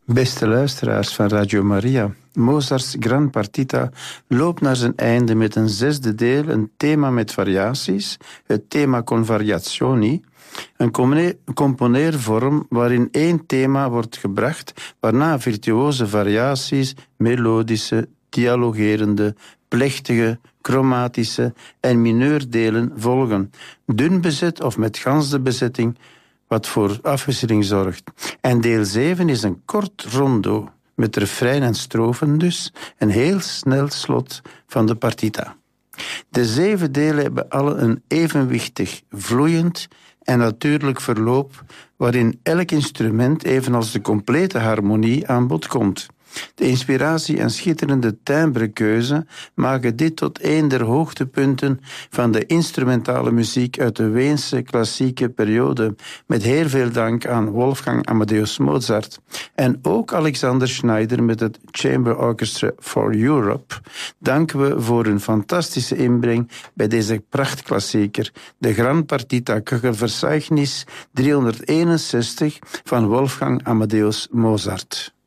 Beste luisteraars van Radio Maria, Mozarts Gran Partita loopt naar zijn einde met een zesde deel, een thema met variaties, het thema con variazioni, een componeervorm waarin één thema wordt gebracht, waarna virtuoze variaties, melodische, dialogerende, plechtige, chromatische en mineurdelen volgen, dun bezet of met gans de bezetting, wat voor afwisseling zorgt. En deel 7 is een kort rondo, met refrein en strofen dus, een heel snel slot van de partita. De 7 delen hebben alle een evenwichtig, vloeiend en natuurlijk verloop, waarin elk instrument, evenals de complete harmonie, aan bod komt. De inspiratie en schitterende timbrekeuze maken dit tot een der hoogtepunten van de instrumentale muziek uit de Weense klassieke periode, met heel veel dank aan Wolfgang Amadeus Mozart. En ook Alexander Schneider met het Chamber Orchestra for Europe danken we voor hun fantastische inbreng bij deze prachtklassieker, de Gran Partita Köchelverzeichnis 361 van Wolfgang Amadeus Mozart.